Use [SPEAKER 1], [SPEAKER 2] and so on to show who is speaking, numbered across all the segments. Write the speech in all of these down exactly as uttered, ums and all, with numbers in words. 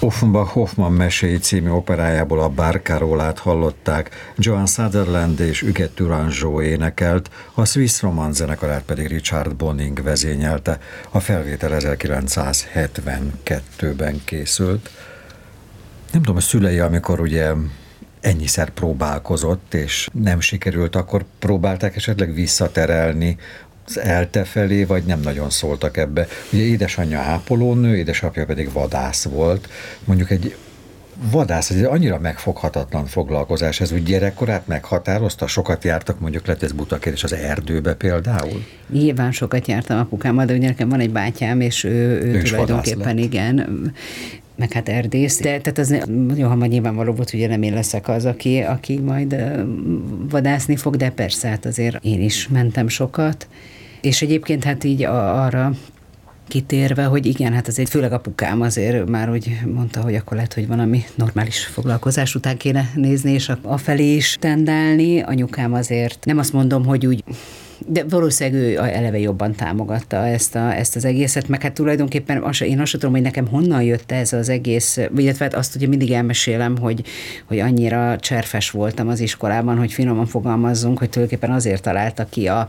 [SPEAKER 1] Offenbach Hoffmann meséi című operájából a Barcarolát hallották, Joan Sutherland és Hugues Tourangeau énekelt, a Swiss Romance zenekarát pedig Richard Bonning vezényelte. A felvétel ezerkilencszázhetvenkettőben készült. Nem tudom, a szülei, amikor ugye ennyiszer próbálkozott, és nem sikerült, akkor próbálták esetleg visszaterelni az ELTE felé, vagy nem nagyon szóltak ebbe. Ugye édesanyja ápolónő, édesapja pedig vadász volt. Mondjuk egy vadász, ez egy annyira megfoghatatlan foglalkozás, ez úgy gyerekkorát meghatározta, sokat jártak, mondjuk lett ez buta kérdés, az erdőbe például?
[SPEAKER 2] Nyilván sokat jártam apukámmal, de ugye nekem van egy bátyám, és ő, ő, ő tulajdonképpen igen, meg hát erdész. De tehát az nagyon hamar nyilvánvaló volt, hogy nem én leszek az, aki, aki majd vadászni fog, de persze, hát azért én is mentem sokat. És egyébként hát így arra kitérve, hogy igen, hát azért főleg apukám azért már úgy mondta, hogy akkor lehet, hogy valami normális foglalkozás után kéne nézni, és a felé is tendálni. Anyukám azért, nem azt mondom, hogy úgy, de valószínűleg ő eleve jobban támogatta ezt, a, ezt az egészet, meg hát tulajdonképpen az, én azt tudom, hogy nekem honnan jött ez az egész, illetve azt ugye mindig elmesélem, hogy, hogy annyira cserfes voltam az iskolában, hogy finoman fogalmazzunk, hogy tulajdonképpen azért találta ki a,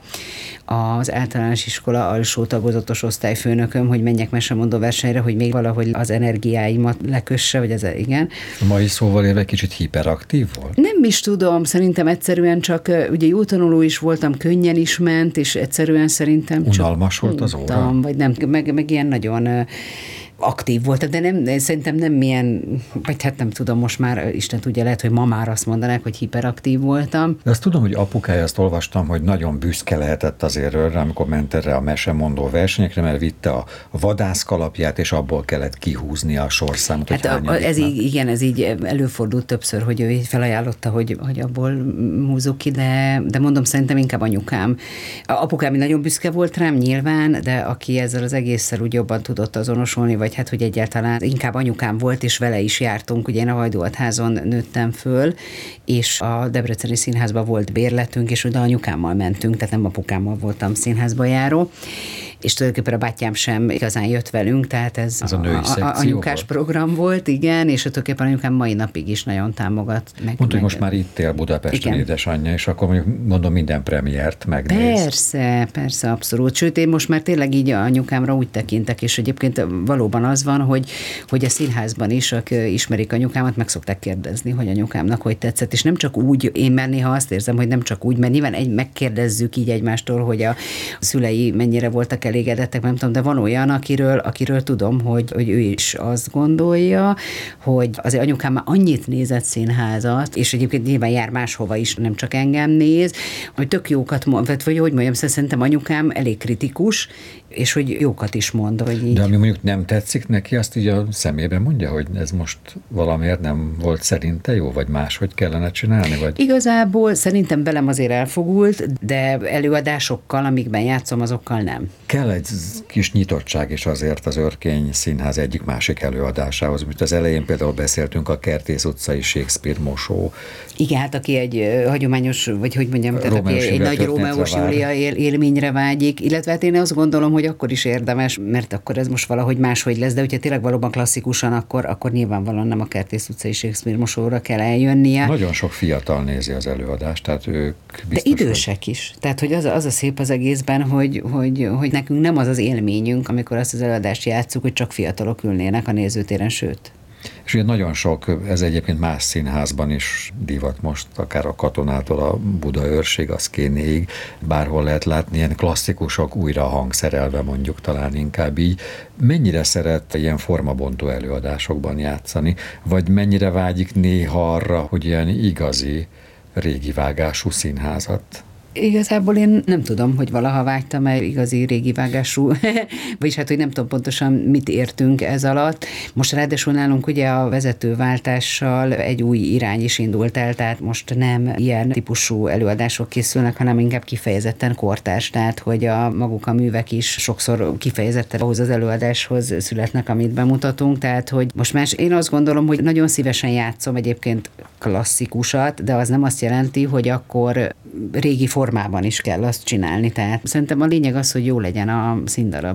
[SPEAKER 2] az általános iskola alsó tagozatos osztályfőnököm, hogy menjek mesemondó versenyre, hogy még valahogy az energiáimat lekösse, vagy ez igen.
[SPEAKER 1] A mai szóval élve kicsit hiperaktív volt?
[SPEAKER 2] Nem is tudom, szerintem egyszerűen csak, ugye jó tanuló is voltam, könnyen is ment, és egyszerűen szerintem csak...
[SPEAKER 1] Unalmas volt az óra?
[SPEAKER 2] Vagy nem, meg, meg ilyen nagyon aktív volt, de nem, szerintem nem milyen, vagy hát nem tudom, most már Isten tudja, lehet, hogy ma már azt mondanák, hogy hiperaktív voltam.
[SPEAKER 1] De azt tudom, hogy apukája, azt olvastam, hogy nagyon büszke lehetett azért őre, amikor ment erre a mesemondó versenyekre, mert vitte a vadászkalapját, és abból kellett kihúzni a sorszámot.
[SPEAKER 2] Hát a, ez így, igen, ez így előfordult többször, hogy ő így felajánlotta, hogy, hogy abból húzzuk ki, de, de mondom, szerintem inkább anyukám. A apukám nagyon büszke volt rám nyilván, de aki ezzel az egésszel úgy jobban tudott azonosulni, vagy hát, hogy egyáltalán inkább anyukám volt, és vele is jártunk, ugye én a Hajdúatházon nőttem föl, és a Debreceni Színházban volt bérletünk, és oda anyukámmal mentünk, tehát nem apukámmal voltam színházba járó, és tulajdonképpen a bátyám sem igazán jött velünk, tehát ez, ez a, a, a anyukás volt. Program volt, igen, és tulajdonképpen anyukám mai napig is nagyon támogat. Meg,
[SPEAKER 1] Mondta, hogy most már itt él Budapesten édesanyja, és akkor mondjuk mondom, minden premiért megnéz.
[SPEAKER 2] Persze, persze, abszolút. Sőt, én most már tényleg így anyukámra úgy tekintek, és egyébként valóban az van, hogy, hogy a színházban is, akik ismerik anyukámat, meg szokták kérdezni, hogy anyukámnak hogy tetszett, és nem csak úgy, én már néha azt érzem, hogy nem csak úgy, mert nyilván egy, megkérdezzük így egymástól, hogy a szülei mennyire voltak elégedettek, nem tudom, de van olyan, akiről, akiről tudom, hogy, hogy ő is azt gondolja, hogy azért anyukám már annyit nézett színházat, és egyébként nyilván jár máshova is, nem csak engem néz, hogy tök jókat mond, vagy hogy mondjam, szerintem anyukám elég kritikus, és hogy jókat is mond. Hogy így.
[SPEAKER 1] De ami mondjuk nem tetszik neki, azt így a szemében mondja, hogy ez most valamiért nem volt szerinte jó, vagy máshogy kellene csinálni? Vagy?
[SPEAKER 2] Igazából szerintem velem azért elfogult, de előadásokkal, amikben játszom, azokkal nem.
[SPEAKER 1] Kell egy kis nyitottság is azért az Örkény Színház egyik-másik előadásához, mint az elején például beszéltünk a Kertész utcai Shakespeare mosó.
[SPEAKER 2] Igen, hát aki egy hagyományos, vagy hogy mondjam, tehát aki egy nagy Rómeós Júlia él, élményre vágyik, illetve hát én azt gondolom, hogy akkor is érdemes, mert akkor ez most valahogy máshogy lesz, de hogyha tényleg valóban klasszikusan, akkor, akkor nyilvánvalóan nem a Kertész utcai Shakespeare mosóra kell eljönnie.
[SPEAKER 1] Nagyon sok fiatal nézi az előadást, tehát ők biztos,
[SPEAKER 2] de idősek hogy... is. Tehát, hogy az, az a szép az egészben, hogy, hogy, hogy nekünk nem az az élményünk, amikor azt az előadást játsszuk, hogy csak fiatalok ülnének a nézőtéren, sőt.
[SPEAKER 1] És ugye nagyon sok, ez egyébként más színházban is divat most, akár a Katonától a Budaörsig, a Szkénéig, bárhol lehet látni, ilyen klasszikusok újra hangszerelve mondjuk talán inkább így. Mennyire szeret ilyen formabontó előadásokban játszani, vagy mennyire vágyik néha arra, hogy ilyen igazi, régi vágású színházat?
[SPEAKER 2] Igazából én nem tudom, hogy valaha vágytam el igazi régi vágású, vagyis hát, hogy nem tudom pontosan, mit értünk ez alatt. Most ráadásul nálunk ugye a vezetőváltással egy új irány is indult el, tehát most nem ilyen típusú előadások készülnek, hanem inkább kifejezetten kortárs, tehát hogy a maguk a művek is sokszor kifejezetten ahhoz az előadáshoz születnek, amit bemutatunk, tehát hogy most más, én azt gondolom, hogy nagyon szívesen játszom egyébként klasszikusat, de az nem azt jelenti, hogy akkor régi formában is kell azt csinálni. Tehát szerintem a lényeg az, hogy jó legyen a színdarab.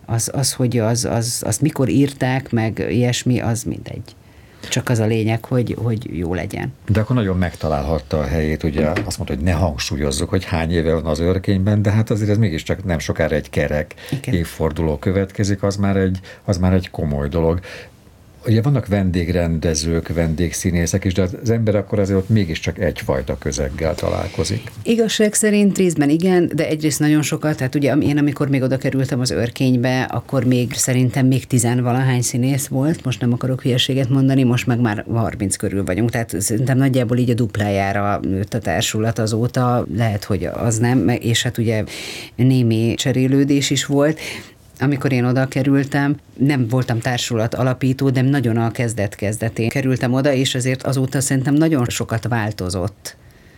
[SPEAKER 2] Az, az hogy az, az, azt mikor írták, meg ilyesmi, az mindegy. Csak az a lényeg, hogy, hogy jó legyen.
[SPEAKER 1] De akkor nagyon megtalálhatta a helyét, ugye azt mondta, hogy ne hangsúlyozzuk, hogy hány éve van az Örkényben, de hát azért ez mégiscsak nem sokára egy kerek Igen. évforduló következik, az már egy, az már egy komoly dolog. Ugye vannak vendégrendezők, vendégszínészek is, de az ember akkor azért ott mégiscsak egyfajta közeggel találkozik.
[SPEAKER 2] Igazság szerint részben igen, de egyrészt nagyon sokat, tehát ugye én amikor még oda kerültem az Örkénybe, akkor még szerintem még tizenvalahány színész volt, most nem akarok hülyeséget mondani, most meg már harminc körül vagyunk, tehát szerintem nagyjából így a duplájára nőtt a társulat azóta, lehet, hogy az nem, és hát ugye némi cserélődés is volt. Amikor én oda kerültem, nem voltam társulat alapító, de nagyon a kezdet-kezdetén kerültem oda, és azért azóta szerintem nagyon sokat változott.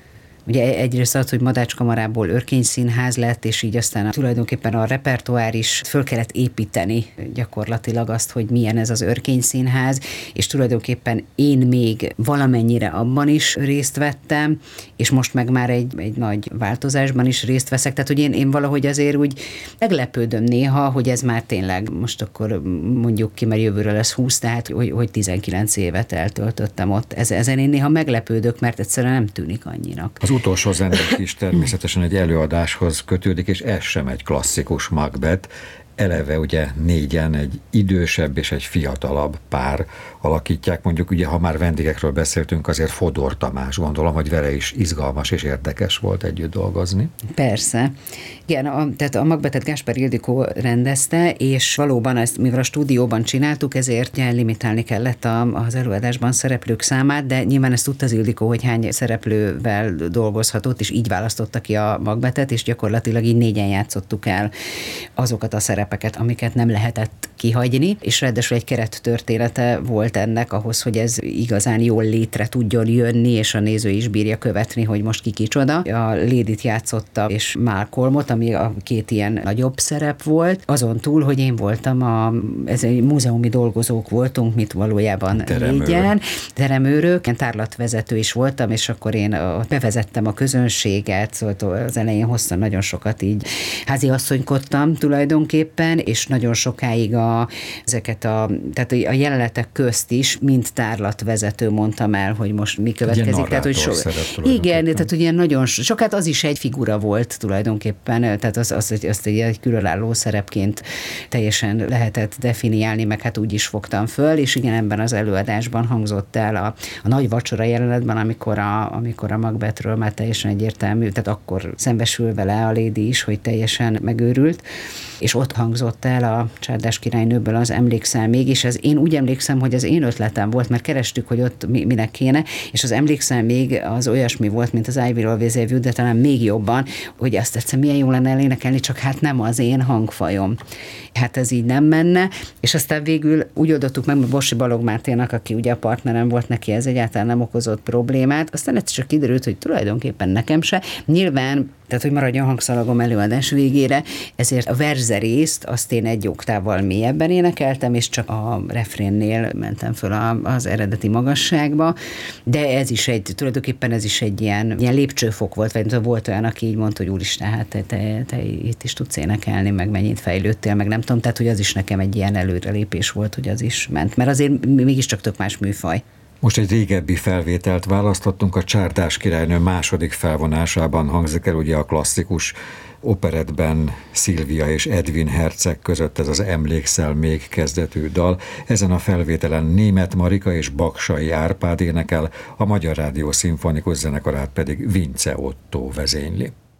[SPEAKER 2] Ugye egyrészt az, hogy Madács Kamarából Örkény Színház lett, és így aztán tulajdonképpen a repertoár is föl kellett építeni gyakorlatilag azt, hogy milyen ez az Örkény Színház, és tulajdonképpen én még valamennyire abban is részt vettem, és most meg már egy, egy nagy változásban is részt veszek, tehát hogy én, én valahogy azért úgy meglepődöm néha, hogy ez már tényleg, most akkor mondjuk ki, mert jövőre lesz húsz, tehát hogy, hogy tizenkilenc évet eltöltöttem ott. Ezen én néha meglepődök, mert egyszerűen nem tűnik annyinak.
[SPEAKER 1] Az utolsó zenék is természetesen egy előadáshoz kötődik, és ez sem egy klasszikus Macbeth. Eleve ugye négyen egy idősebb és egy fiatalabb pár alakítják. Mondjuk ugye, ha már vendégekről beszéltünk, azért Fodor Tamás, gondolom, hogy vele is izgalmas és érdekes volt együtt dolgozni.
[SPEAKER 2] Persze. Igen, a, tehát a Macbethet Gáspár Ildikó rendezte, és valóban ezt, mivel a stúdióban csináltuk, ezért ugye limitálni kellett a, az előadásban szereplők számát, de nyilván ezt tudta az Ildikó, hogy hány szereplővel dolgozhatott, és így választotta ki a Macbethet, és gyakorlatilag így négyen játszottuk el azokat a szerepeket, amiket nem lehetett kihagyni, és ráadásul egy keret története volt ennek ahhoz, hogy ez igazán jól létre tudjon jönni, és a néző is bírja követni, hogy most ki kicsoda. A Lady-t játszotta, és Malcolmot, ami a két ilyen nagyobb szerep volt. Azon túl, hogy én voltam a, ez egy múzeumi dolgozók voltunk, mit valójában négyen, teremőrök, én tárlatvezető is voltam, és akkor én bevezettem a közönséget, szóval az elején hosszan nagyon sokat így háziasszonykodtam tulajdonképpen, és nagyon sokáig a, ezeket a, tehát a jelenetek közt is, mint tárlatvezető mondtam el, hogy most mi következik. Tehát, hogy so, igen, tehát hogy ilyen nagyon sokat az is egy figura volt tulajdonképpen, tehát az, az, az, az egy különálló szerepként teljesen lehetett definiálni, meg hát úgy is fogtam föl, és igen, ebben az előadásban hangzott el a, a nagy vacsora jelenetben, amikor a, amikor a Macbethről már teljesen egyértelmű, tehát akkor szembesül vele a Lady is, hogy teljesen megőrült, és ott hangzott el a Csárdás királynőből az Emlékszel még, és ez én úgy emlékszem, hogy az én ötletem volt, mert kerestük, hogy ott minek kéne, és az Emlékszel még az olyasmi volt, mint az I Will Always Have You, de talán még jobban, hogy azt tetszem, milyen jó lenne elénekelni, csak hát nem az én hangfajom. Hát ez így nem menne, és aztán végül úgy oldottuk meg, mert Bossi Balog Máténak, aki ugye a partnerem volt, neki ez egyáltalán nem okozott problémát, aztán ez csak kiderült, hogy tulajdonképpen nekem se. Nyilván, tehát hogy maradjon hangszalagom előadás végére, ezért a verzerészt azt én egy oktávval mélyebben énekeltem, és csak a refrénnél mentem föl a, az eredeti magasságba, de ez is egy, tulajdonképpen ez is egy ilyen, ilyen lépcsőfok volt, vagy volt olyan, aki így mondta, hogy úristen, hát te, te, te itt is tudsz énekelni, meg mennyit fejlődtél, meg nem tudom, tehát hogy az is nekem egy ilyen előrelépés volt, hogy az is ment, mert azért mégiscsak tök más műfaj.
[SPEAKER 1] Most egy régebbi felvételt választottunk, a Csárdás királynő második felvonásában hangzik el ugye a klasszikus operettben Szilvia és Edwin herceg között ez az Emlékszel még kezdetű dal. Ezen a felvételen Németh Marika és Baksay Árpád énekel, a Magyar Rádió Szimfonikus Zenekarát pedig Vince Otto vezényli.